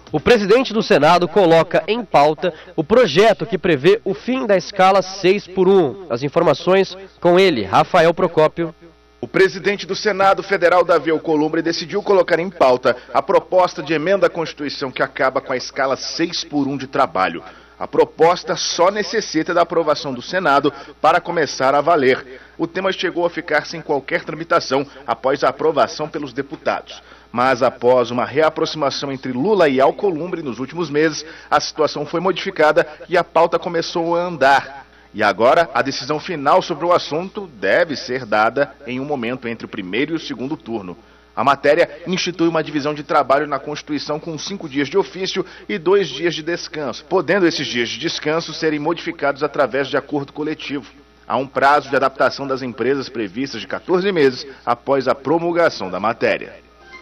O presidente do Senado coloca em pauta o projeto que prevê o fim da escala 6x1. As informações com ele, Rafael Procópio. O presidente do Senado Federal, Davi Alcolumbre, decidiu colocar em pauta a proposta de emenda à Constituição que acaba com a escala 6x1 de trabalho. A proposta só necessita da aprovação do Senado para começar a valer. O tema chegou a ficar sem qualquer tramitação após a aprovação pelos deputados. Mas após uma reaproximação entre Lula e Alcolumbre nos últimos meses, a situação foi modificada e a pauta começou a andar. E agora, a decisão final sobre o assunto deve ser dada em um momento entre o primeiro e o segundo turno. A matéria institui uma divisão de trabalho na Constituição com 5 dias de ofício e 2 dias de descanso, podendo esses dias de descanso serem modificados através de acordo coletivo. Há um prazo de adaptação das empresas previstas de 14 meses após a promulgação da matéria.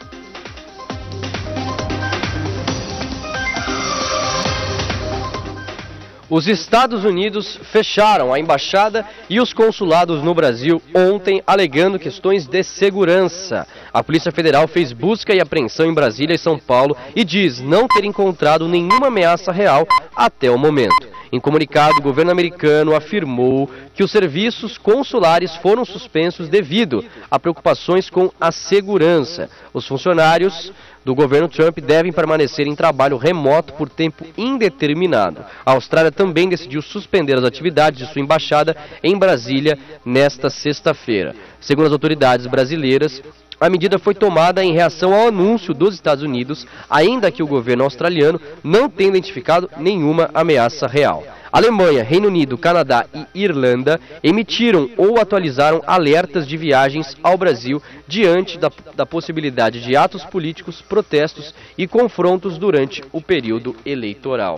Os Estados Unidos fecharam a embaixada e os consulados no Brasil ontem, alegando questões de segurança. A Polícia Federal fez busca e apreensão em Brasília e São Paulo e diz não ter encontrado nenhuma ameaça real até o momento. Em comunicado, o governo americano afirmou que os serviços consulares foram suspensos devido a preocupações com a segurança. Os funcionários do governo Trump devem permanecer em trabalho remoto por tempo indeterminado. A Austrália também decidiu suspender as atividades de sua embaixada em Brasília nesta sexta-feira. Segundo as autoridades brasileiras, a medida foi tomada em reação ao anúncio dos Estados Unidos, ainda que o governo australiano não tenha identificado nenhuma ameaça real. Alemanha, Reino Unido, Canadá e Irlanda emitiram ou atualizaram alertas de viagens ao Brasil diante da possibilidade de atos políticos, protestos e confrontos durante o período eleitoral.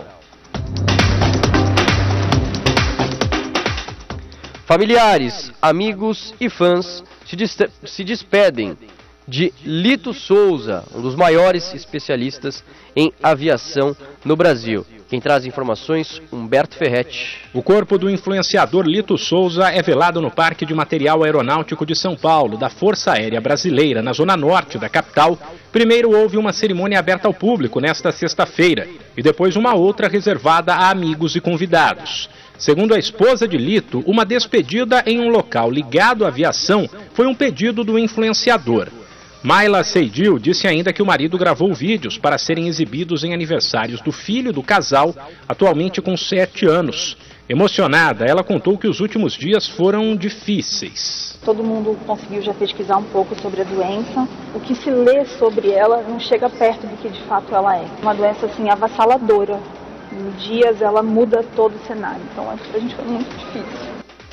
Familiares, amigos e fãs se despedem de Lito Souza, um dos maiores especialistas em aviação no Brasil. Quem traz informações, Humberto Ferretti. O corpo do influenciador Lito Souza é velado no Parque de Material Aeronáutico de São Paulo, da Força Aérea Brasileira, na zona norte da capital. Primeiro houve uma cerimônia aberta ao público nesta sexta-feira e depois uma outra reservada a amigos e convidados. Segundo a esposa de Lito, uma despedida em um local ligado à aviação foi um pedido do influenciador. Mayla Seidil disse ainda que o marido gravou vídeos para serem exibidos em aniversários do filho do casal, atualmente com 7 anos. Emocionada, ela contou que os últimos dias foram difíceis. Todo mundo conseguiu já pesquisar um pouco sobre a doença. O que se lê sobre ela não chega perto do que de fato ela é. Uma doença assim avassaladora. Em dias ela muda todo o cenário. Então pra gente foi muito difícil.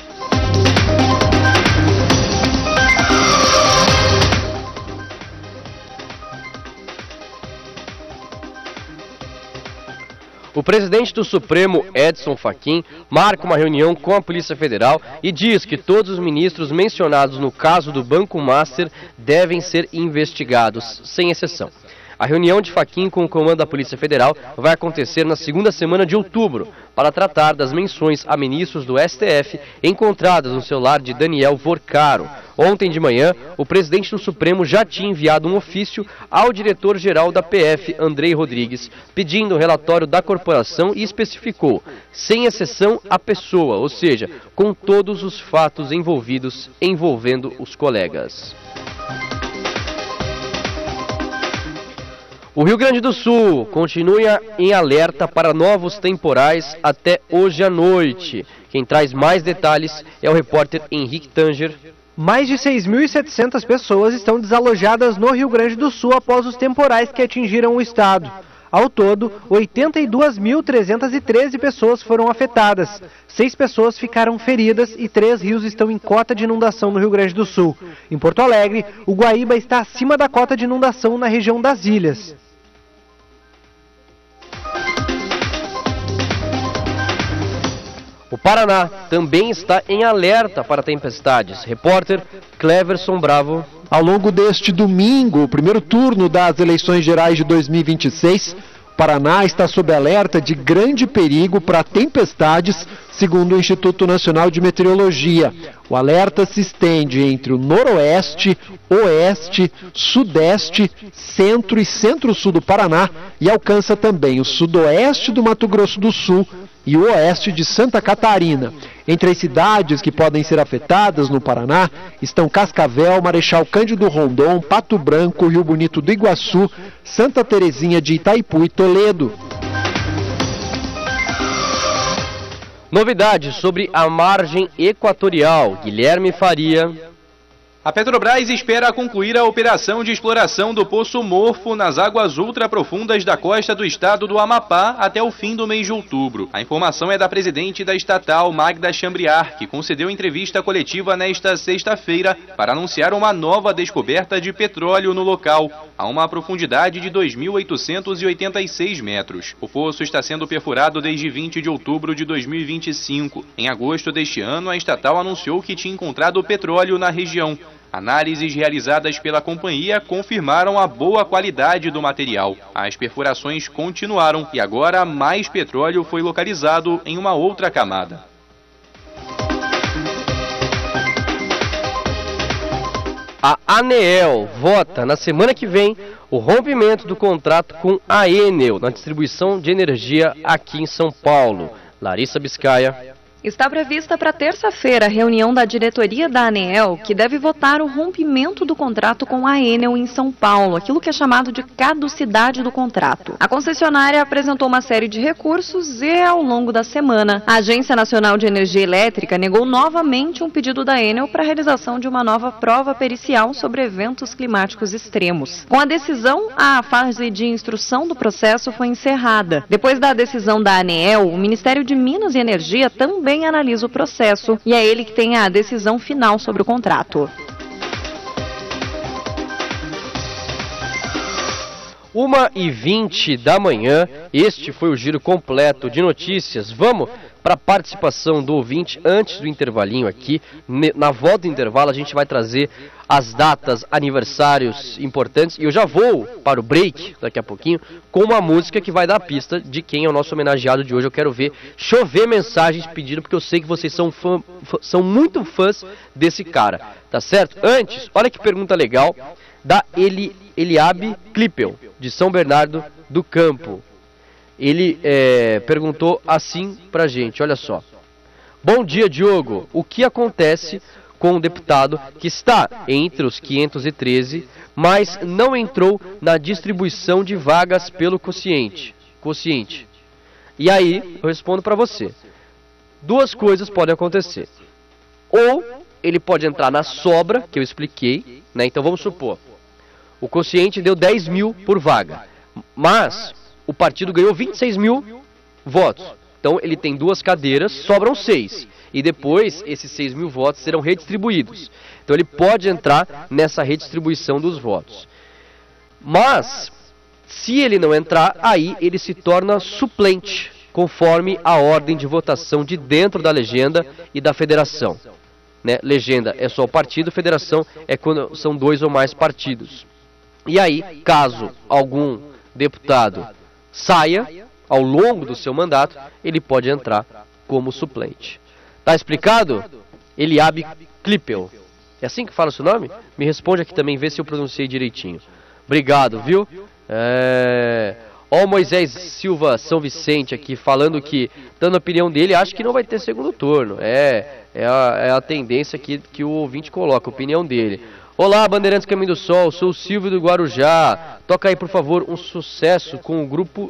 O presidente do Supremo, Edson Fachin, marca uma reunião com a Polícia Federal e diz que todos os ministros mencionados no caso do Banco Master devem ser investigados, sem exceção. A reunião de Fachin com o comando da Polícia Federal vai acontecer na segunda semana de outubro, para tratar das menções a ministros do STF encontradas no celular de Daniel Vorcaro. Ontem de manhã, o presidente do Supremo já tinha enviado um ofício ao diretor-geral da PF, Andrei Rodrigues, pedindo um relatório da corporação e especificou, sem exceção a pessoa, ou seja, com todos os fatos envolvendo os colegas. O Rio Grande do Sul continua em alerta para novos temporais até hoje à noite. Quem traz mais detalhes é o repórter Henrique Tanger. Mais de 6.700 pessoas estão desalojadas no Rio Grande do Sul após os temporais que atingiram o estado. Ao todo, 82.313 pessoas foram afetadas. 6 pessoas ficaram feridas e 3 rios estão em cota de inundação no Rio Grande do Sul. Em Porto Alegre, o Guaíba está acima da cota de inundação na região das ilhas. O Paraná também está em alerta para tempestades. Repórter Cleverson Bravo. Ao longo deste domingo, o primeiro turno das eleições gerais de 2026, o Paraná está sob alerta de grande perigo para tempestades, segundo o Instituto Nacional de Meteorologia. O alerta se estende entre o noroeste, oeste, sudeste, centro e centro-sul do Paraná, e alcança também o sudoeste do Mato Grosso do Sul e o oeste de Santa Catarina. Entre as cidades que podem ser afetadas no Paraná estão Cascavel, Marechal Cândido Rondon, Pato Branco, Rio Bonito do Iguaçu, Santa Terezinha de Itaipu e Toledo. Novidades sobre a margem equatorial. Guilherme Faria. A Petrobras espera concluir a operação de exploração do Poço Morfo nas águas ultraprofundas da costa do estado do Amapá até o fim do mês de outubro. A informação é da presidente da estatal, Magda Chambriard, que concedeu entrevista coletiva nesta sexta-feira para anunciar uma nova descoberta de petróleo no local, a uma profundidade de 2.886 metros. O poço está sendo perfurado desde 20 de outubro de 2025. Em agosto deste ano, a estatal anunciou que tinha encontrado petróleo na região. Análises realizadas pela companhia confirmaram a boa qualidade do material. As perfurações continuaram e agora mais petróleo foi localizado em uma outra camada. A ANEEL vota na semana que vem o rompimento do contrato com a Enel na distribuição de energia aqui em São Paulo. Larissa Biscaia. Está prevista para terça-feira a reunião da diretoria da ANEEL, que deve votar o rompimento do contrato com a Enel em São Paulo, aquilo que é chamado de caducidade do contrato. A concessionária apresentou uma série de recursos e, ao longo da semana, a Agência Nacional de Energia Elétrica negou novamente um pedido da Enel para a realização de uma nova prova pericial sobre eventos climáticos extremos. Com a decisão, a fase de instrução do processo foi encerrada. Depois da decisão da ANEEL, o Ministério de Minas e Energia também analisa o processo e é ele que tem a decisão final sobre o contrato. 1h20 da manhã, este foi o giro completo de notícias. Vamos para a participação do ouvinte antes do intervalinho aqui. Na volta do intervalo a gente vai trazer as datas, aniversários importantes. E eu já vou para o break daqui a pouquinho com uma música que vai dar a pista de quem é o nosso homenageado de hoje. Eu quero ver chover mensagens pedindo, porque eu sei que vocês são muito fãs desse cara, tá certo? Antes, olha que pergunta legal da Eliabe Klippel, de São Bernardo do Campo. Ele perguntou assim pra gente, olha só. Bom dia, Diogo. O que acontece com um deputado que está entre os 513, mas não entrou na distribuição de vagas pelo quociente? E aí, eu respondo pra você. Duas coisas podem acontecer. Ou ele pode entrar na sobra, que eu expliquei, né? Então vamos supor, o quociente deu 10 mil por vaga, mas o partido ganhou 26 mil votos. Então ele tem 2 cadeiras, sobram 6. E depois esses 6 mil votos serão redistribuídos. Então ele pode entrar nessa redistribuição dos votos. Mas, se ele não entrar, aí ele se torna suplente, conforme a ordem de votação de dentro da legenda e da federação. Né? Legenda é só o partido, federação é quando são 2 ou mais partidos. E aí, caso algum deputado saia ao longo do seu mandato, ele pode entrar como suplente. Tá explicado? Eliabe Klippel. É assim que fala o seu nome? Me responde aqui também, vê se eu pronunciei direitinho. Obrigado, viu? Ó o Moisés Silva São Vicente aqui falando que, dando a opinião dele, acho que não vai ter segundo turno. É a tendência que o ouvinte coloca, a opinião dele. Olá, Bandeirantes Caminho do Sol, sou o Silvio do Guarujá. Toca aí, por favor, um sucesso com o grupo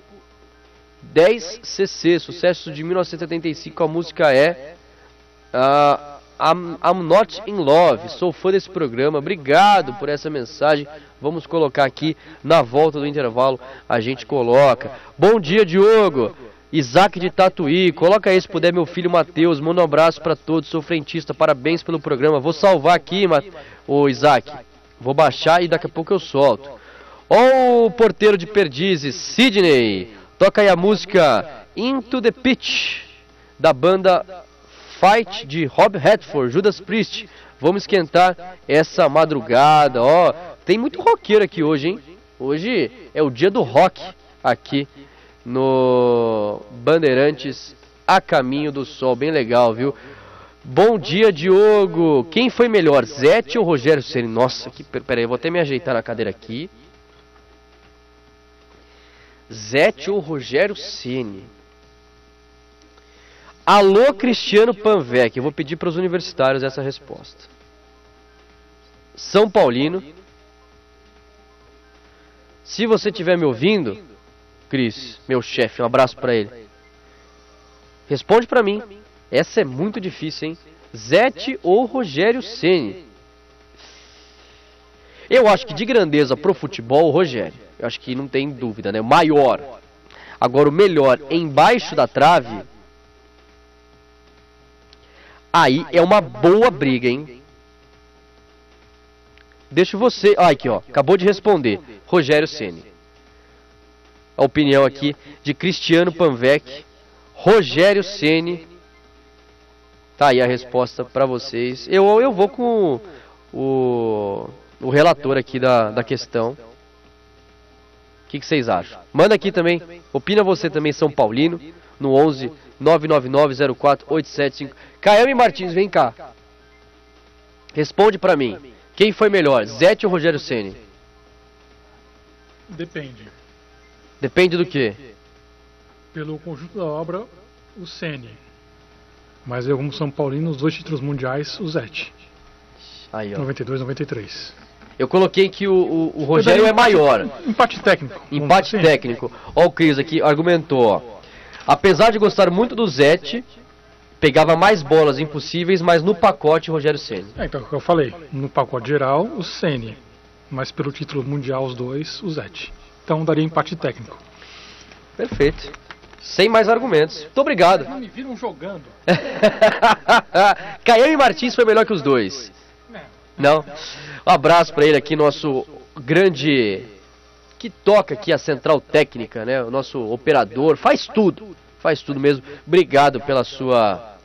10cc, sucesso de 1975, a música é I'm Not In Love. Sou fã desse programa, obrigado por essa mensagem. Vamos colocar aqui na volta do intervalo, a gente coloca. Bom dia, Diogo. Isaac de Tatuí, coloca aí se puder, meu filho Matheus, manda um abraço para todos, sou frentista, parabéns pelo programa. Vou salvar aqui, ô Isaac, vou baixar e daqui a pouco eu solto. Ó o porteiro de Perdizes, Sidney, toca aí a música Into the Pitch, da banda Fight de Rob Redford, Judas Priest. Vamos esquentar essa madrugada, ó, tem muito roqueiro aqui hoje, hein? Hoje é o dia do rock aqui no Bandeirantes a Caminho do Sol, bem legal, viu? Bom dia, Diogo. Quem foi melhor, Zete ou Rogério Ceni? Nossa, peraí, vou até me ajeitar na cadeira aqui. Zete ou Rogério Ceni? Alô, Cristiano Panvec. Eu vou pedir para os universitários essa resposta. São Paulino. Se você estiver me ouvindo, Cris, meu chefe, um abraço para ele. Responde para mim. Essa é muito difícil, hein? Zete ou Rogério Ceni? Eu acho que de grandeza pro futebol, o Rogério. Eu acho que não tem dúvida, né? O maior. Agora, o melhor embaixo da trave... Aí é uma boa briga, hein? Deixa você... Ah, aqui, ó. Acabou de responder. Rogério Ceni. A opinião aqui de Cristiano Panvec. Rogério Ceni. Tá aí a resposta para vocês. Eu vou com o relator aqui da questão. O que vocês acham? Manda aqui também. Opina você também, São Paulino. No 11 999-04-875. Caiame Martins, vem cá. Responde pra mim. Quem foi melhor, Zete ou Rogério Ceni? Depende. Depende do quê? Pelo conjunto da obra, o Ceni. Mas eu, como São Paulino, os 2 títulos mundiais, o Zete. Aí, ó. 92, 93. Eu coloquei que o Rogério é maior. Empate técnico. Empate técnico. Ó, o Cris aqui argumentou, ó. Apesar de gostar muito do Zete, pegava mais bolas impossíveis, mas no pacote Rogério Ceni. Então, o que eu falei, no pacote geral, o Ceni, mas pelo título mundial, os 2, o Zete. Então, daria empate técnico. Perfeito. Sem mais argumentos. Muito obrigado. Não me viram jogando. Caiame Martins foi melhor que os 2. Não? Um abraço para ele aqui, nosso grande... que toca aqui a central técnica, né? O nosso operador, faz tudo mesmo. Obrigado pela sua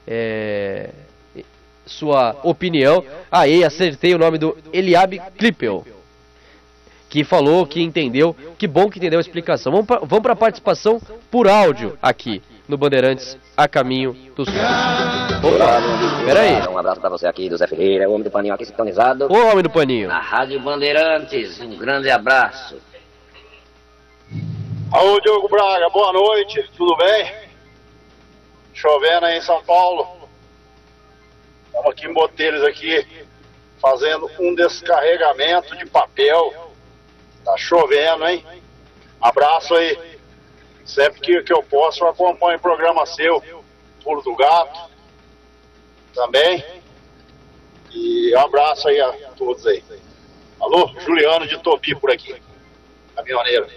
opinião. Aí, acertei o nome do Eliabe Klippel, que falou que entendeu, que bom que entendeu a explicação. Vamos para a participação por áudio aqui no Bandeirantes a caminho do Sul. Opa, peraí. Um abraço pra você aqui do Zé Ferreira, o homem do paninho aqui sintonizado. Ô, homem do paninho. Na Rádio Bandeirantes, um grande abraço. Alô, Diogo Braga, boa noite, tudo bem? Chovendo aí em São Paulo. Estamos aqui em Botelhos aqui, fazendo um descarregamento de papel. Tá chovendo, hein? Abraço aí. Sempre que eu posso, eu acompanho o programa seu, Pulo do Gato, também. E um abraço aí a todos aí. Alô, Juliano de Topi por aqui, caminhoneiro.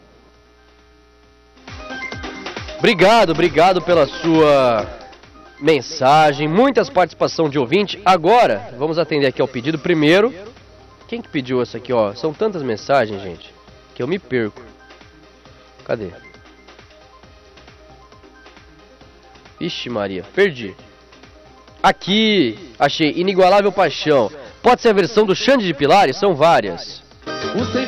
Obrigado pela sua mensagem, muitas participações de ouvinte. Agora, vamos atender aqui ao pedido. Primeiro, quem que pediu essa aqui, ó? São tantas mensagens, gente, que eu me perco. Cadê? Ixi Maria, perdi. Aqui, achei, Inigualável Paixão. Pode ser a versão do Xande de Pilares? São várias.